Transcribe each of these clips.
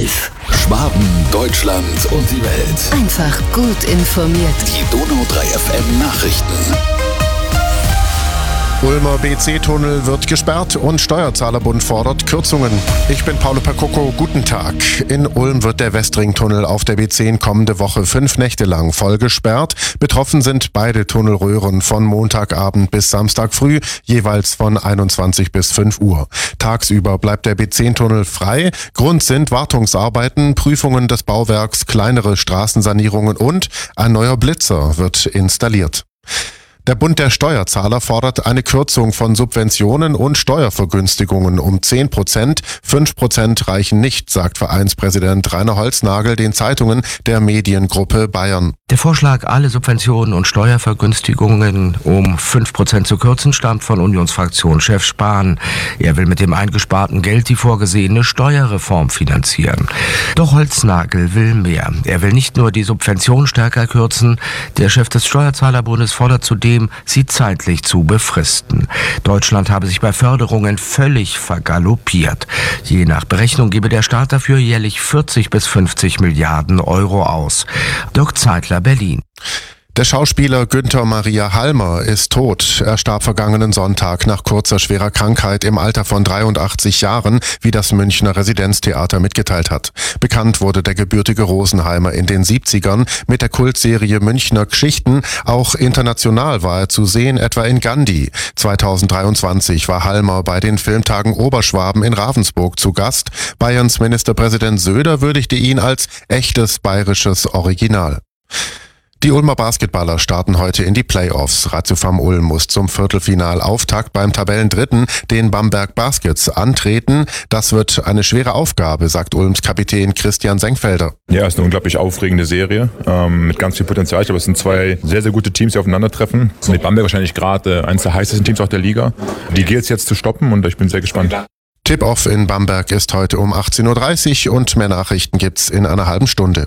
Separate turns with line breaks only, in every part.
11.
Schwaben, Deutschland und die Welt.
Einfach gut informiert.
Die Donau 3 FM Nachrichten.
Ulmer BC-Tunnel wird gesperrt und Steuerzahlerbund fordert Kürzungen. Ich bin Paolo Percocco, guten Tag. In Ulm wird der Westring-Tunnel auf der B10 kommende Woche 5 Nächte lang voll gesperrt. Betroffen sind beide Tunnelröhren von Montagabend bis Samstag früh, jeweils von 21 bis 5 Uhr. Tagsüber bleibt der B10-Tunnel frei. Grund sind Wartungsarbeiten, Prüfungen des Bauwerks, kleinere Straßensanierungen und ein neuer Blitzer wird installiert. Der Bund der Steuerzahler fordert eine Kürzung von Subventionen und Steuervergünstigungen um 10%. 5% reichen nicht, sagt Vereinspräsident Rainer Holznagel den Zeitungen der Mediengruppe Bayern.
Der Vorschlag, alle Subventionen und Steuervergünstigungen um 5% zu kürzen, stammt von Unionsfraktionschef Spahn. Er will mit dem eingesparten Geld die vorgesehene Steuerreform finanzieren. Doch Holznagel will mehr. Er will nicht nur die Subvention stärker kürzen. Der Chef des Steuerzahlerbundes fordert zudem, sie zeitlich zu befristen. Deutschland habe sich bei Förderungen völlig vergaloppiert. Je nach Berechnung gebe der Staat dafür jährlich 40 bis 50 Milliarden Euro aus. Dirk Zeitler, Berlin.
Der Schauspieler Günther Maria Halmer ist tot. Er starb vergangenen Sonntag nach kurzer schwerer Krankheit im Alter von 83 Jahren, wie das Münchner Residenztheater mitgeteilt hat. Bekannt wurde der gebürtige Rosenheimer in den 70ern mit der Kultserie Münchner Geschichten. Auch international war er zu sehen, etwa in Gandhi. 2023 war Halmer bei den Filmtagen Oberschwaben in Ravensburg zu Gast. Bayerns Ministerpräsident Söder würdigte ihn als echtes bayerisches Original. Die Ulmer Basketballer starten heute in die Playoffs. Ratiofarm Ulm muss zum Viertelfinalauftakt beim Tabellendritten, den Bamberg Baskets, antreten. Das wird eine schwere Aufgabe, sagt Ulms Kapitän Christian Senkfelder.
Ja, es ist eine unglaublich aufregende Serie mit ganz viel Potenzial. Ich glaube, es sind zwei sehr, sehr gute Teams, die aufeinandertreffen. Die Bamberg wahrscheinlich gerade eines der heißesten Teams auch der Liga. Die gilt es jetzt zu stoppen und ich bin sehr gespannt.
Tip-Off in Bamberg ist heute um 18.30 Uhr und mehr Nachrichten gibt's in einer halben Stunde.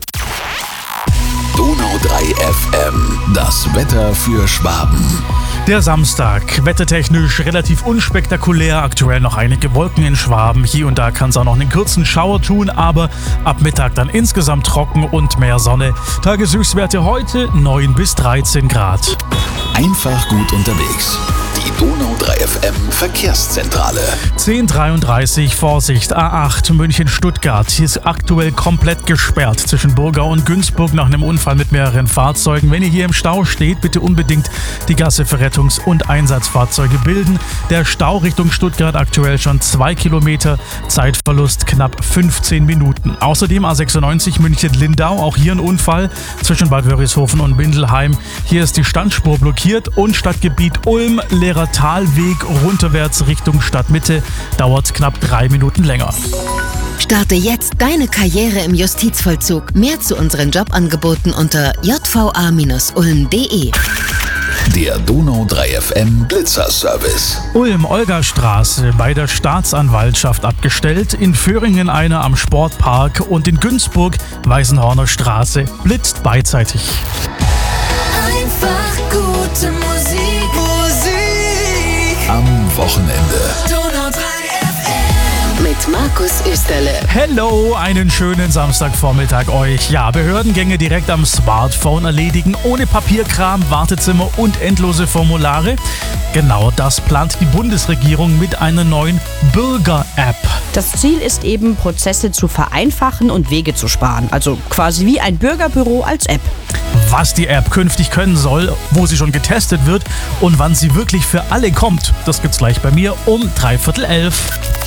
Donau 3 FM. Das Wetter für Schwaben.
Der Samstag, wettertechnisch relativ unspektakulär, aktuell noch einige Wolken in Schwaben. Hier und da kann es auch noch einen kurzen Schauer tun, aber ab Mittag dann insgesamt trocken und mehr Sonne. Tageshöchstwerte heute 9 bis 13 Grad.
Einfach gut unterwegs. Die Donau 3 FM Verkehrszentrale.
10:33 Vorsicht, A8 München-Stuttgart. Hier ist aktuell komplett gesperrt zwischen Burgau und Günzburg nach einem Unfall mit mehreren Fahrzeugen. Wenn ihr hier im Stau steht, bitte unbedingt die Gasse für Rettungs- und Einsatzfahrzeuge bilden. Der Stau Richtung Stuttgart aktuell schon 2 Kilometer, Zeitverlust knapp 15 Minuten. Außerdem A96 München-Lindau, auch hier ein Unfall zwischen Bad Wörishofen und Windelheim. Hier ist die Standspur blockiert und Stadtgebiet Ulm, leerer Talweg runterwärts Richtung Stadtmitte, dauert knapp 3 Minuten länger.
Starte jetzt deine Karriere im Justizvollzug. Mehr zu unseren Jobangeboten unter jva-ulm.de.
Der Donau 3 FM Blitzerservice.
Ulm-Olgastraße bei der Staatsanwaltschaft abgestellt, in Föhringen einer am Sportpark und in Günzburg Weißenhorner Straße blitzt beidseitig.
Einfach gute Musik.
Am Wochenende.
Donau 3 FM.
Mit Markus Österle.
Hello, einen schönen Samstagvormittag euch. Ja, Behördengänge direkt am Smartphone erledigen, ohne Papierkram, Wartezimmer und endlose Formulare. Genau das plant die Bundesregierung mit einer neuen Bürger-App.
Das Ziel ist eben, Prozesse zu vereinfachen und Wege zu sparen. Also quasi wie ein Bürgerbüro als App.
Was die App künftig können soll, wo sie schon getestet wird und wann sie wirklich für alle kommt, das gibt's gleich bei mir um 10:45.